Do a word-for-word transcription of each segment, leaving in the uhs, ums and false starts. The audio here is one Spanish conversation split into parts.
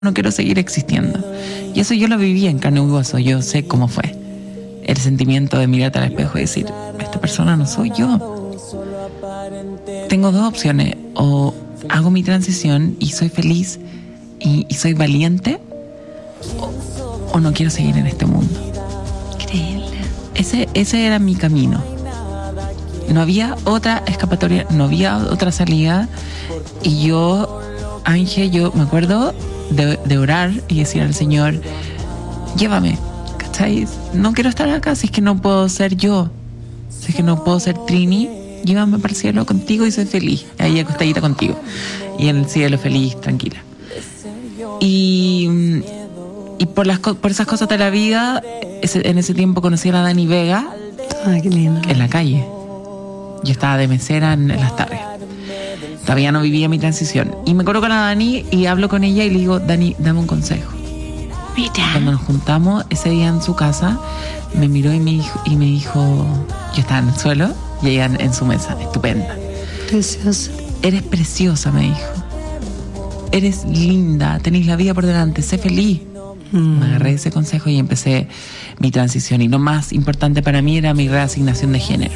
no quiero seguir existiendo. Y eso yo lo viví en carne y hueso. Yo sé cómo fue el sentimiento de mirarte al espejo y decir, esta persona no soy yo. Tengo dos opciones: o hago mi transición y soy feliz y, y soy valiente, o, o no quiero seguir en este mundo. Increíble. Ese, ese era mi camino. No había otra escapatoria, no había otra salida. Y yo, Ángel, yo me acuerdo de, de orar y decir al Señor, llévame, ¿cachai? No quiero estar acá si es que no puedo ser yo, si es que no puedo ser Trini. Llévame para el cielo contigo y soy feliz, ahí acostadita contigo, y en el cielo feliz, tranquila. Y, y por, las, por esas cosas de la vida, ese, en ese tiempo conocí a la Dani Vega. Ay, qué lindo. En la calle. Yo estaba de mesera en, en las tardes. Todavía no vivía mi transición. Y me coloco con la Dani y hablo con ella y le digo, Dani, dame un consejo. Mira. Cuando nos juntamos ese día en su casa, me miró y me dijo, y me dijo yo estaba en el suelo y ella en, en su mesa, estupenda. Preciosa. Eres preciosa, me dijo. Eres linda, tenés la vida por delante, sé feliz. Mm. Me agarré ese consejo y empecé mi transición. Y lo más importante para mí era mi reasignación de género.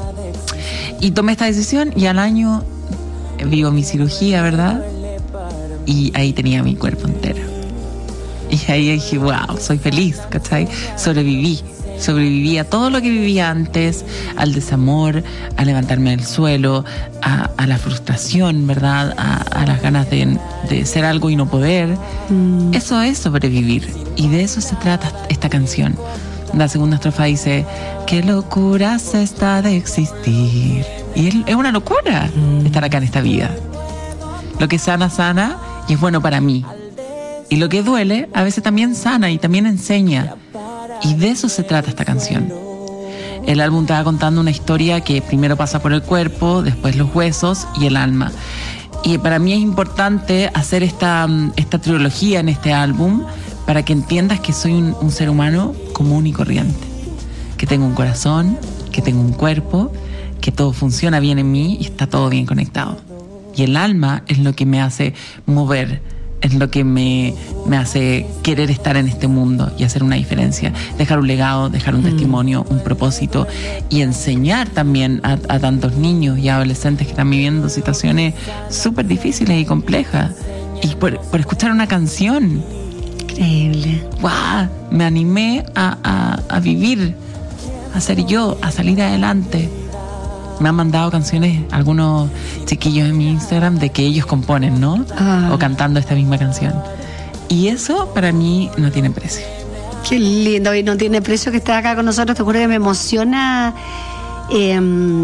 Y tomé esta decisión y al año vivo mi cirugía, ¿verdad? Y ahí tenía mi cuerpo entero. Y ahí dije, wow, soy feliz, ¿cachai? Sobreviví. Sobreviví a todo lo que vivía antes, al desamor, a levantarme del suelo, a, a la frustración, ¿verdad? A, a las ganas de, de ser algo y no poder. Mm. Eso es sobrevivir. Y de eso se trata esta canción. La segunda estrofa dice, qué locura es esta de existir. Y es, es una locura mm. estar acá en esta vida. Lo que sana, sana y es bueno para mí. Y lo que duele, a veces también sana y también enseña. Y de eso se trata esta canción. El álbum te va contando una historia que primero pasa por el cuerpo, después los huesos y el alma. Y para mí es importante hacer esta, esta trilogía en este álbum para que entiendas que soy un, un ser humano común y corriente. Que tengo un corazón, que tengo un cuerpo, que todo funciona bien en mí y está todo bien conectado. Y el alma es lo que me hace mover, es lo que me, me hace querer estar en este mundo y hacer una diferencia, dejar un legado, dejar un mm. testimonio, un propósito y enseñar también a, a tantos niños y adolescentes que están viviendo situaciones súper difíciles y complejas. Y por, por escuchar una canción, increíble, wow, me animé a, a, a vivir, a ser yo, a salir adelante. Me han mandado canciones algunos chiquillos en mi Instagram de que ellos componen, ¿no? Ah. O cantando esta misma canción. Y eso para mí no tiene precio. Qué lindo, y no tiene precio que estés acá con nosotros. Te juro que me emociona eh,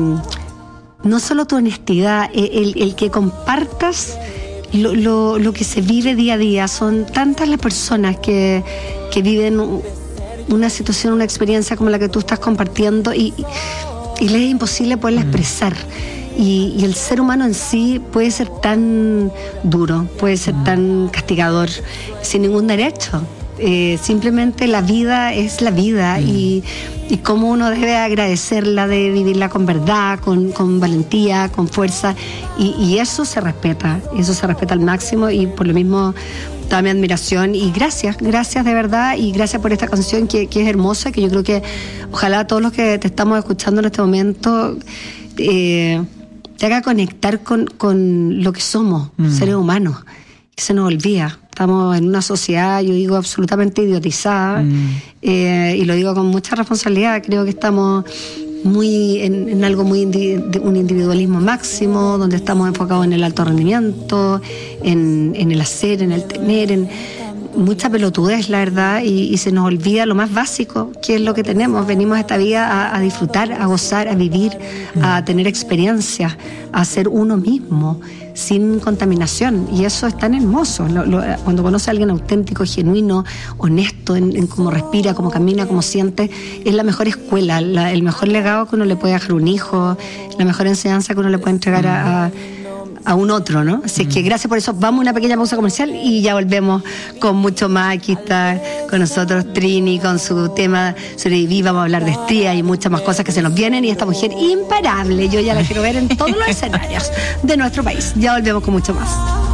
no solo tu honestidad, el, el que compartas lo, lo, lo que se vive día a día. Son tantas las personas que, que viven una situación, una experiencia como la que tú estás compartiendo y... y les es imposible poderla expresar. Y, y el ser humano en sí puede ser tan duro, puede ser tan castigador, sin ningún derecho. Eh, simplemente la vida es la vida mm. y, y cómo uno debe agradecerla, de vivirla con verdad, con, con valentía, con fuerza. Y, y eso se respeta, eso se respeta al máximo y por lo mismo... toda mi admiración y gracias, gracias de verdad y gracias por esta canción que, que es hermosa, que yo creo que ojalá todos los que te estamos escuchando en este momento eh, te haga conectar con, con lo que somos, mm. seres humanos, que se nos olvida. Estamos en una sociedad, yo digo, absolutamente idiotizada mm. eh, y lo digo con mucha responsabilidad. Creo que estamos muy en, en algo muy indi, un individualismo máximo, donde estamos enfocados en el alto rendimiento, en, en el hacer, en el tener, en mucha pelotudez, la verdad, y, y se nos olvida lo más básico, que es lo que tenemos. Venimos a esta vida a, a disfrutar, a gozar, a vivir, a tener experiencias, a ser uno mismo, sin contaminación, y eso es tan hermoso. Lo, lo, cuando conoce a alguien auténtico, genuino, honesto en, en cómo respira, cómo camina, cómo siente, es la mejor escuela, la, el mejor legado que uno le puede dejar a un hijo, la mejor enseñanza que uno le puede entregar a, a, a un otro, ¿no? Así es que gracias por eso. Vamos a una pequeña pausa comercial y ya volvemos con mucho más. Aquí está con nosotros Trini con su tema Sobreviví. Vamos a hablar de estrías y muchas más cosas que se nos vienen, y esta mujer imparable, yo ya la quiero ver en todos los escenarios de nuestro país. Ya volvemos con mucho más.